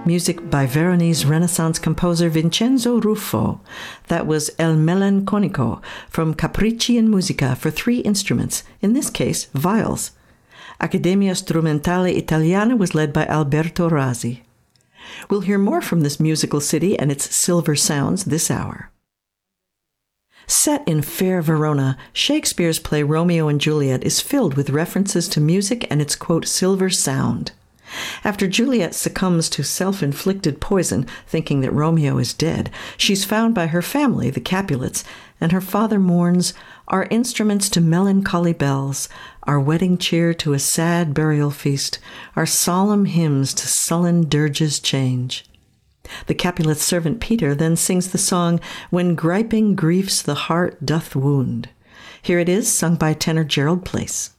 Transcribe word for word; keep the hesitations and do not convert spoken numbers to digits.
Music by Veronese Renaissance composer Vincenzo Ruffo. That was El Melanconico from Capricci in Musica for three instruments, in this case, viols. Accademia Strumentale Italiana was led by Alberto Razzi. We'll hear more from this musical city and its silver sounds this hour. Set in fair Verona, Shakespeare's play Romeo and Juliet is filled with references to music and its, quote, silver sound. After Juliet succumbs to self-inflicted poison, thinking that Romeo is dead, she's found by her family, the Capulets, and her father mourns, "Our instruments to melancholy bells, our wedding cheer to a sad burial feast, our solemn hymns to sullen dirges change." The Capulet's servant Peter then sings the song, "When griping griefs the heart doth wound." Here it is, sung by tenor Gerald Place.